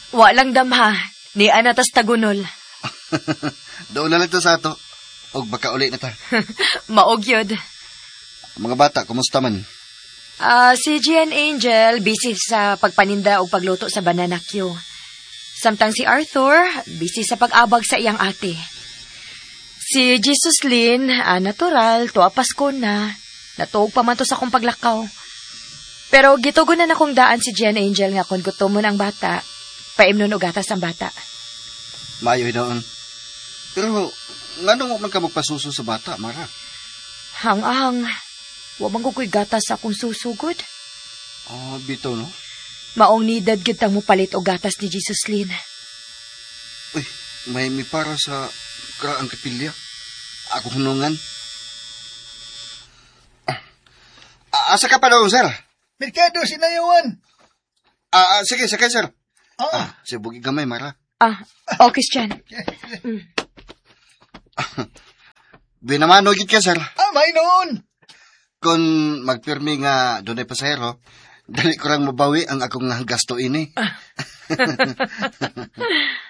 Walang damha. Ni anatas tagunol. Doon na lang to sa ato. O baka uli na ta. Maog yun. Mga bata, kumusta man? Si Gian Angel, busy sa pagpaninda o pagluto sa banana Q. Samtang si Arthur, busy sa pag-abag sa iyang ate. Si Jesus Lynn, natural, tuwa Pasko na. Natuog pa man to sa akong paglakaw. Pero gitugon na akong daan si Gian Angel nga kung gusto mo ng bata, paimnon o gatas ang bata. Mayo doon. Pero, nga nung man ka magpasuso sa bata, Mara? Hang-hang. Wabang ko ko'y gatas sa akong susugod. Bito, no? Maong nidad kitang mo palit o gatas ni Jesus Lynn. Uy, may para sa karaang kapilya. Ako hunungan. Asa ka pa doon, sir? Merkado, sinayawan. Sige, sir. Sibugi gamay, Mara. Christian. Binamano gid ka, sir. May noon. Kung magpirmi nga doon ay pasahero, dali ko lang mabawi ang akong gasto ini.